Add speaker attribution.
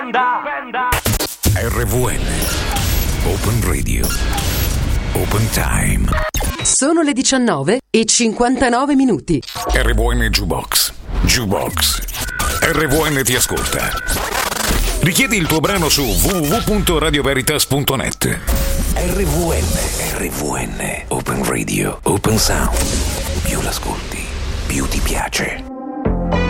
Speaker 1: RVN Open Radio Open Time.
Speaker 2: Sono le 19:59.
Speaker 1: RVN Jukebox. RVN ti ascolta. Richiedi il tuo brano su www.radioveritas.net. RVN Open Radio Open Sound. Più l'ascolti, più ti piace.